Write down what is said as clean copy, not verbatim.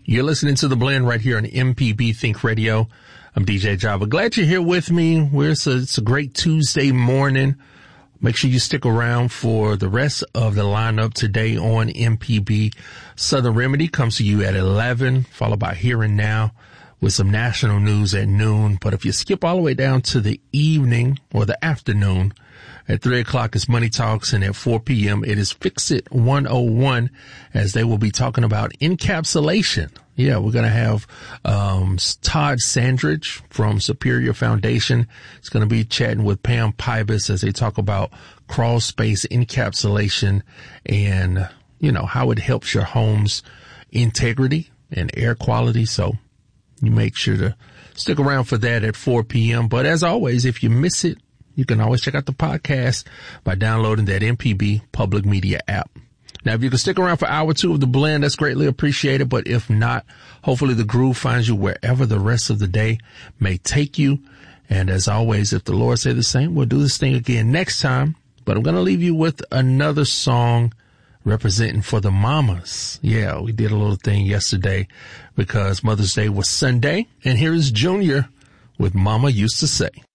You're listening to The Blend right here on MPB Think Radio. I'm DJ Java. Glad you're here with me. It's a great Tuesday morning. Make sure you stick around for the rest of the lineup today on MPB. Southern Remedy comes to you at 11, followed by Here and Now with some national news at noon. But if you skip all the way down to the evening or the afternoon, at 3 o'clock is Money Talks, and at 4 p.m. it is Fix It 101, as they will be talking about encapsulation. Yeah, we're going to have Todd Sandridge from Superior Foundation. He's going to be chatting with Pam Pybus as they talk about crawl space encapsulation and, you know, how it helps your home's integrity and air quality. So you make sure to stick around for that at 4 p.m. But as always, if you miss it, you can always check out the podcast by downloading that MPB Public Media app. Now, if you can stick around for hour 2 of The Blend, that's greatly appreciated. But if not, hopefully the groove finds you wherever the rest of the day may take you. And as always, if the Lord say the same, we'll do this thing again next time. But I'm going to leave you with another song representing for the mamas. Yeah, we did a little thing yesterday because Mother's Day was Sunday. And here is Junior with Mama Used to Say.